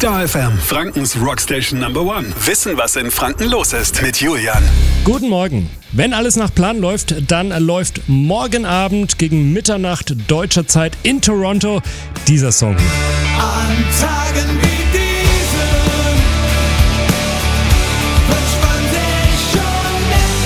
Star FM, Frankens Rockstation Number One. Wissen, was in Franken los ist mit Julian. Guten Morgen. Wenn alles nach Plan läuft, dann läuft morgen Abend gegen Mitternacht deutscher Zeit in Toronto dieser Song. An Tagen wie diesen wünscht man sich schon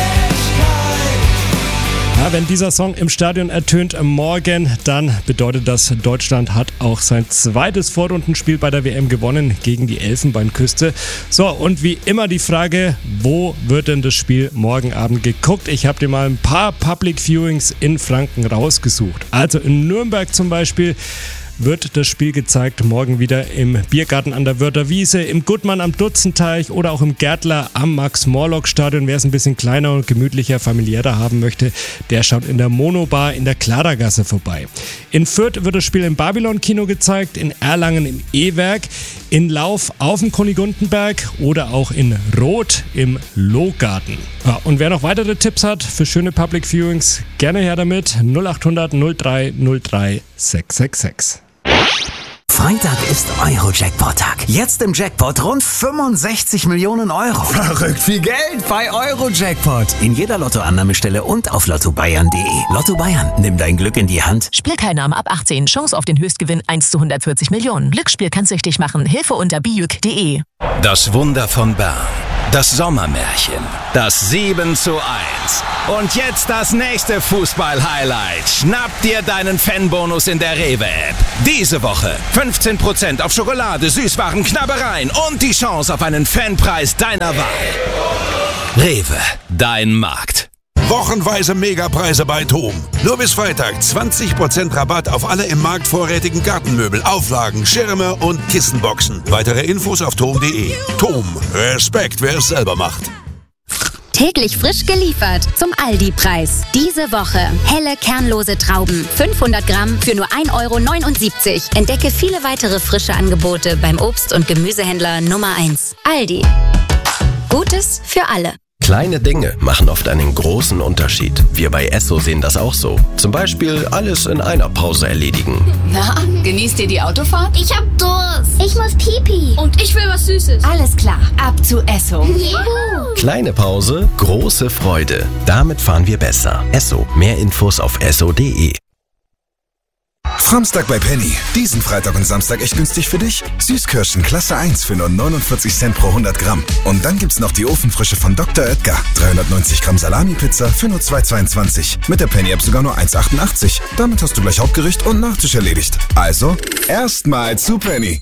Ewigkeit. Ja, wenn dieser Song im Stadion ertönt morgen, dann bedeutet das, Deutschland hat auch sein zweites Vorrundenspiel bei der WM gewonnen gegen die Elfenbeinküste. So, und wie immer die Frage, wo wird denn das Spiel morgen Abend geguckt? Ich habe dir mal ein paar Public Viewings in Franken rausgesucht. Also in Nürnberg zum Beispiel wird das Spiel gezeigt, morgen wieder im Biergarten an der Wörtherwiese, im Gutmann am Dutzenteich oder auch im Gärtler am Max-Morlock-Stadion. Wer es ein bisschen kleiner und gemütlicher, familiärer haben möchte, der schaut in der Monobar in der Klarergasse vorbei. In Fürth wird das Spiel im Babylon-Kino gezeigt, in Erlangen im E-Werk, in Lauf auf dem Konigundenberg oder auch in Roth im Lohgarten. Ja, und wer noch weitere Tipps hat für schöne Public Viewings, gerne her damit. 0800 03 03 666. Freitag ist Euro-Jackpot-Tag. Jetzt im Jackpot rund 65 Millionen Euro. Verrückt viel Geld bei Euro-Jackpot. In jeder Lottoannahmestelle und auf lottobayern.de. Lotto Bayern, nimm dein Glück in die Hand. Spielteilnahme ab 18. Chance auf den Höchstgewinn 1 zu 140 Millionen. Glücksspiel kann süchtig machen. Hilfe unter biüc.de. Das Wunder von Bern. Das Sommermärchen. Das 7:1. Und jetzt das nächste Fußball-Highlight. Schnapp dir deinen Fanbonus in der Rewe-App. Diese Woche 15% auf Schokolade, Süßwaren, Knabbereien und die Chance auf einen Fanpreis deiner Wahl. Rewe, dein Markt. Wochenweise Megapreise bei TOM. Nur bis Freitag 20% Rabatt auf alle im Markt vorrätigen Gartenmöbel, Auflagen, Schirme und Kissenboxen. Weitere Infos auf tom.de. TOM. Respekt, wer es selber macht. Täglich frisch geliefert zum Aldi-Preis. Diese Woche helle, kernlose Trauben. 500 Gramm für nur 1,79 €. Entdecke viele weitere frische Angebote beim Obst- und Gemüsehändler Nummer 1. Aldi. Gutes für alle. Kleine Dinge machen oft einen großen Unterschied. Wir bei Esso sehen das auch so. Zum Beispiel alles in einer Pause erledigen. Na, genießt ihr die Autofahrt? Ich hab Durst. Ich muss Pipi. Und ich will was Süßes. Alles klar, ab zu Esso. Juhu. Kleine Pause, große Freude. Damit fahren wir besser. Esso. Mehr Infos auf esso.de. Samstag bei Penny. Diesen Freitag und Samstag echt günstig für dich. Süßkirschen Klasse 1 für nur 49 Cent pro 100 Gramm. Und dann gibt's noch die Ofenfrische von Dr. Oetker. 390 Gramm Salami-Pizza für nur 2,22. Mit der Penny-App sogar nur 1,88. Damit hast du gleich Hauptgericht und Nachtisch erledigt. Also, erstmal zu Penny.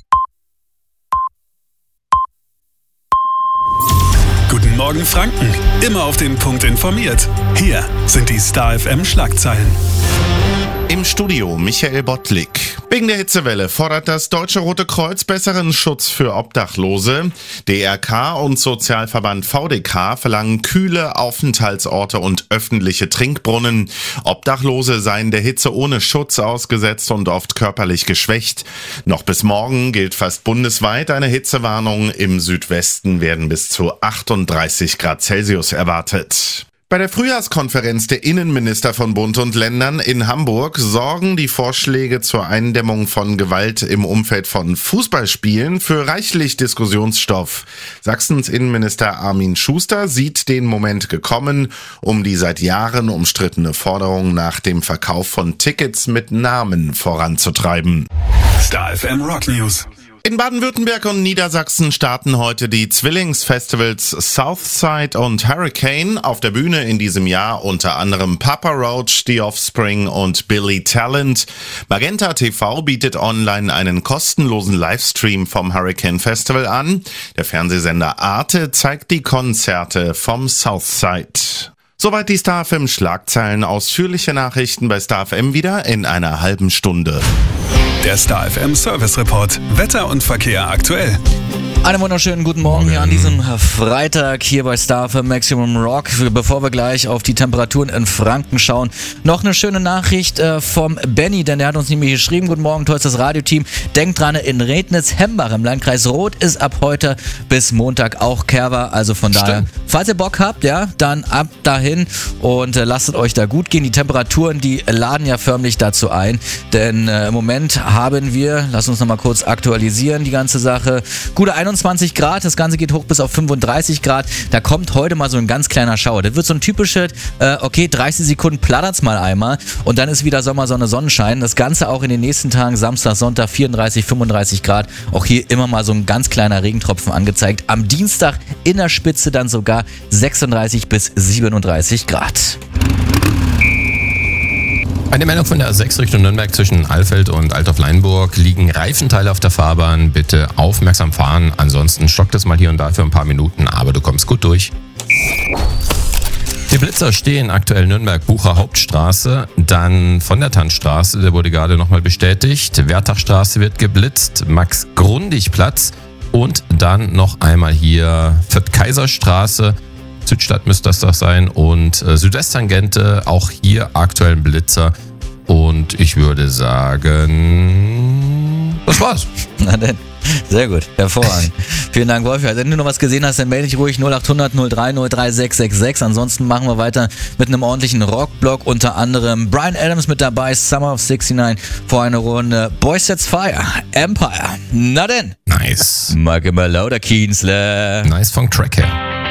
Guten Morgen Franken. Immer auf den Punkt informiert. Hier sind die Star FM Schlagzeilen. Im Studio Michael Bottlik. Wegen der Hitzewelle fordert das Deutsche Rote Kreuz besseren Schutz für Obdachlose. DRK und Sozialverband VDK verlangen kühle Aufenthaltsorte und öffentliche Trinkbrunnen. Obdachlose seien der Hitze ohne Schutz ausgesetzt und oft körperlich geschwächt. Noch bis morgen gilt fast bundesweit eine Hitzewarnung. Im Südwesten werden bis zu 38 Grad Celsius erwartet. Bei der Frühjahrskonferenz der Innenminister von Bund und Ländern in Hamburg sorgen die Vorschläge zur Eindämmung von Gewalt im Umfeld von Fußballspielen für reichlich Diskussionsstoff. Sachsens Innenminister Armin Schuster sieht den Moment gekommen, um die seit Jahren umstrittene Forderung nach dem Verkauf von Tickets mit Namen voranzutreiben. Star FM Rock News. In Baden-Württemberg und Niedersachsen starten heute die Zwillingsfestivals Southside und Hurricane. Auf der Bühne in diesem Jahr unter anderem Papa Roach, The Offspring und Billy Talent. Magenta TV bietet online einen kostenlosen Livestream vom Hurricane Festival an. Der Fernsehsender Arte zeigt die Konzerte vom Southside. Soweit die Star FM Schlagzeilen. Ausführliche Nachrichten bei Star FM wieder in einer halben Stunde. Der Star FM Service Report. Wetter und Verkehr aktuell. Einen wunderschönen guten Morgen hier an diesem Freitag hier bei Star FM Maximum Rock. Bevor wir gleich auf die Temperaturen in Franken schauen, noch eine schöne Nachricht vom Benny, denn der hat uns nämlich geschrieben: Guten Morgen, tollstes Radioteam. Denkt dran, in Rednitz-Hembach im Landkreis Roth ist ab heute bis Montag auch Kerwa. Also von daher, falls ihr Bock habt, ja, dann ab dahin und lasst es euch da gut gehen. Die Temperaturen, die laden ja förmlich dazu ein, denn im Moment haben wir, lass uns nochmal kurz aktualisieren, die ganze Sache. Gute 21 Grad, das Ganze geht hoch bis auf 35 Grad. Da kommt heute mal so ein ganz kleiner Schauer. Das wird so ein typisches, 30 Sekunden plattert's mal einmal und dann ist wieder Sommer, Sonne, Sonnenschein. Das Ganze auch in den nächsten Tagen, Samstag, Sonntag, 34, 35 Grad. Auch hier immer mal so ein ganz kleiner Regentropfen angezeigt. Am Dienstag in der Spitze dann sogar 36 bis 37 Grad. Eine Meldung von der A6 Richtung Nürnberg zwischen Alfeld und Altdorf-Leinburg. Liegen Reifenteile auf der Fahrbahn. Bitte aufmerksam fahren. Ansonsten stockt es mal hier und da für ein paar Minuten, aber du kommst gut durch. Die Blitzer stehen aktuell Nürnberg-Bucher Hauptstraße, dann von der Tanzstraße, der wurde gerade nochmal bestätigt. Wertachstraße wird geblitzt, Max-Grundig-Platz und dann noch einmal hier Fürth-Kaiserstraße. Südstadt müsste das doch sein und Südwesttangente, auch hier aktuell ein Blitzer und ich würde sagen, das war's. Na denn, sehr gut, hervorragend. Vielen Dank, Wolf. Wenn du noch was gesehen hast, dann melde dich ruhig 0800 03 03 666. Ansonsten machen wir weiter mit einem ordentlichen Rockblock, unter anderem Bryan Adams mit dabei, Summer of 69, vor einer Runde Boys Sets Fire, Empire. Na denn. Nice. Mag immer lauter Kienzler. Nice vom Track her.